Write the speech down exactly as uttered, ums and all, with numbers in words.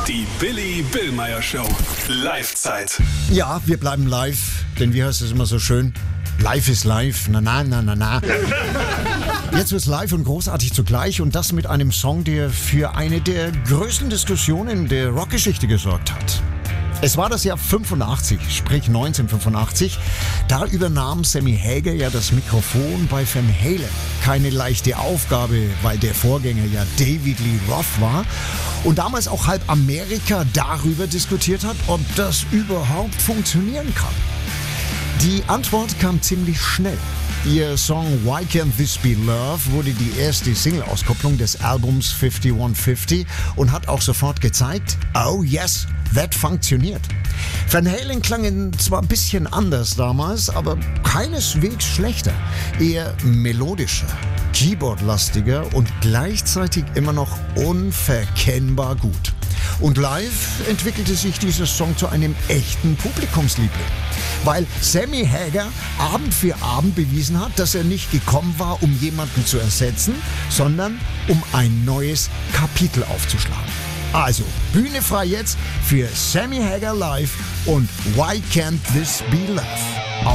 Die Billy Billmeyer Show. Live-Zeit. Ja, wir bleiben live, denn wie heißt es immer so schön? Live ist live, na na na na na. Jetzt wird's live und großartig zugleich und das mit einem Song, der für eine der größten Diskussionen der Rockgeschichte gesorgt hat. Es war das Jahr fünfundachtzig, sprich neunzehnhundertfünfundachtzig. Da übernahm Sammy Hagar ja das Mikrofon bei Van Halen. Keine leichte Aufgabe, weil der Vorgänger ja David Lee Roth war und damals auch halb Amerika darüber diskutiert hat, ob das überhaupt funktionieren kann. Die Antwort kam ziemlich schnell. Ihr Song Why Can't This Be Love wurde die erste Single-Auskopplung des Albums einundfünfzig fünfzig und hat auch sofort gezeigt, oh yes, that funktioniert. Van Halen klangen zwar ein bisschen anders damals, aber keineswegs schlechter. Eher melodischer, Keyboard-lastiger und gleichzeitig immer noch unverkennbar gut. Und live entwickelte sich dieser Song zu einem echten Publikumsliebling. Weil Sammy Hagar Abend für Abend bewiesen hat, dass er nicht gekommen war, um jemanden zu ersetzen, sondern um ein neues Kapitel aufzuschlagen. Also, Bühne frei jetzt für Sammy Hagar live und Why Can't This Be Love?